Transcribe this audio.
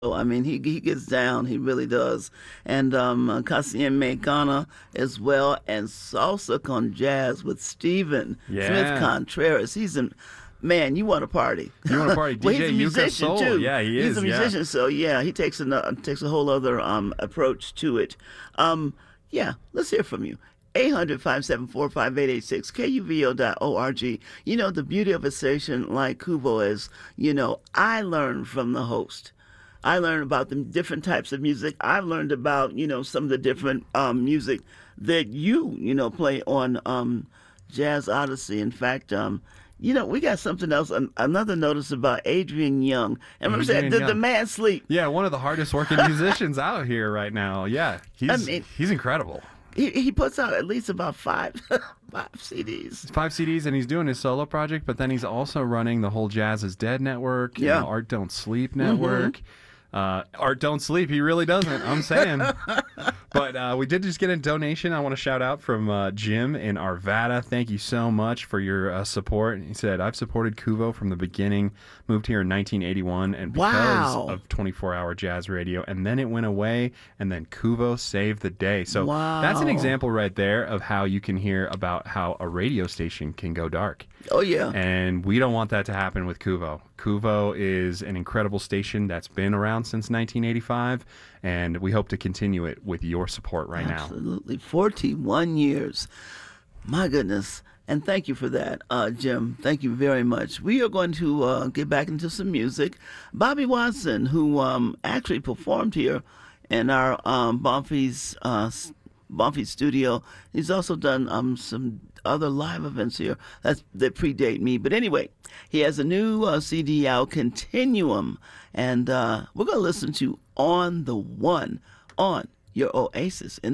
Oh, I mean, he gets down. He really does. And Cassien Ghana as well, and Salsa con Jazz with Stephen Smith Yeah. Contreras. He's in. Man, you want to party? You want to party? Well, DJ he's a Yuka musician Soul. too. Yeah, he He's is. a Yeah. musician, so yeah, he takes a whole other approach to it. Yeah, let's hear from you. 800-574-5886, kuvo.org. You know, the beauty of a station like Kuvo is, I learn from the host. I learned about the different types of music. I've learned about, some of the different music that play on Jazz Odyssey. In fact, we got something else, another notice about Adrian Young. And remember, Adrian did the Young. Man sleep? Yeah, one of the hardest working musicians out here right now. Yeah, he's incredible. He puts out at least about five CDs. 5 CDs, and he's doing his solo project, but then he's also running the whole Jazz is Dead network, Yeah. and the Art Don't Sleep network. Art Don't Sleep, he really doesn't, I'm saying. But we did just get a donation I want to shout out from Jim in Arvada. Thank you so much for your support. He said, I've supported Kuvo from the beginning, moved here in 1981, and because Wow. of 24-hour jazz radio, and then it went away, and then Kuvo saved the day. So that's an Wow. example right there of how you can hear about how a radio station can go dark. Oh, yeah. And we don't want that to happen with Kuvo. Kuvo is an incredible station that's been around since 1985, and we hope to continue it with your support right now. Absolutely. 41 years. My goodness. And thank you for that, Jim. Thank you very much. We are going to get back into some music. Bobby Watson, who actually performed here in our Bonfils studio. He's also done some other live events here that predate me. But anyway, he has a new CD out, Continuum, and we're going to listen to On the One on your Oasis in